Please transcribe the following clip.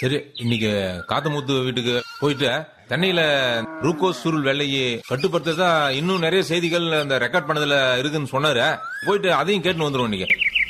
சரி, இன்னைக்கு காத்தமுத்து வீட்டுக்கு போயிட்டு தென்னையில ரூகோஸ் சுருள் வெள்ளையை கட்டுப்படுத்ததான் இன்னும் நிறைய செய்திகள் அந்த ரெக்கார்ட் பண்ணதுல இருக்குன்னு சொன்னாரு. போயிட்டு அதையும் கேட்டு வந்துருவோம் இன்னைக்கு.